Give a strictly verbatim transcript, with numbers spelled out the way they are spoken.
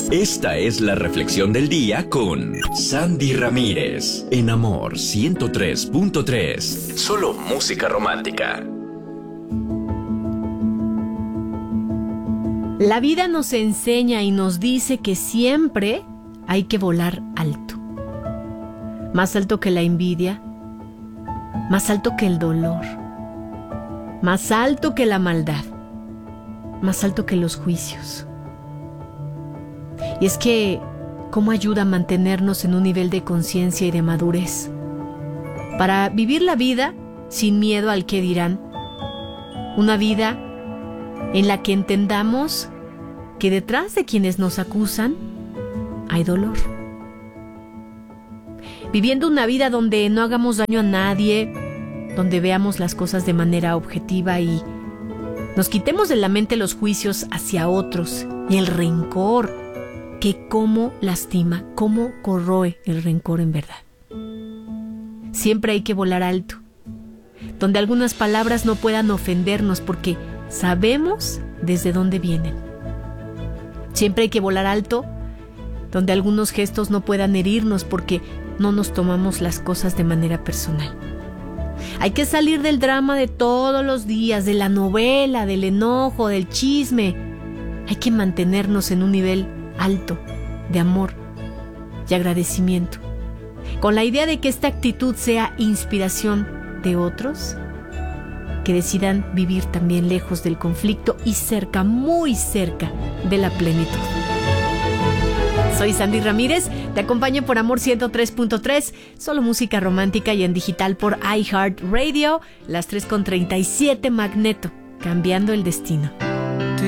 Esta es la reflexión del día con Sandy Ramírez, en Amor ciento tres punto tres. Solo música romántica. La vida nos enseña y nos dice que siempre hay que volar alto. Más alto que la envidia, más alto que el dolor, más alto que la maldad, más alto que los juicios. Y es que, ¿cómo ayuda a mantenernos en un nivel de conciencia y de madurez? Para vivir la vida sin miedo al qué dirán. Una vida en la que entendamos que detrás de quienes nos acusan hay dolor. Viviendo una vida donde no hagamos daño a nadie, donde veamos las cosas de manera objetiva y nos quitemos de la mente los juicios hacia otros y el rencor, que cómo lastima, cómo corroe el rencor en verdad. Siempre hay que volar alto, donde algunas palabras no puedan ofendernos porque sabemos desde dónde vienen. Siempre hay que volar alto, donde algunos gestos no puedan herirnos porque no nos tomamos las cosas de manera personal. Hay que salir del drama de todos los días, de la novela, del enojo, del chisme. Hay que mantenernos en un nivel alto de amor y agradecimiento, con la idea de que esta actitud sea inspiración de otros que decidan vivir también lejos del conflicto y cerca, muy cerca de la plenitud. Soy Sandy Ramírez, te acompaño por Amor ciento tres punto tres, solo música romántica y en digital por iHeartRadio, las tres con treinta y siete, Magneto, cambiando el destino.